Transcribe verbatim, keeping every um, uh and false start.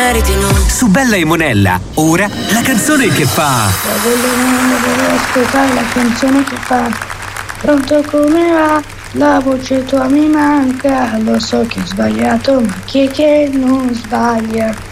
meriti, no? Su Bella e Monella, ora la canzone che fa. La Bella vorrei ascoltare la canzone che fa. Pronto, come va? La voce tua mi manca. Lo so che ho sbagliato, ma chi è che non sbaglia?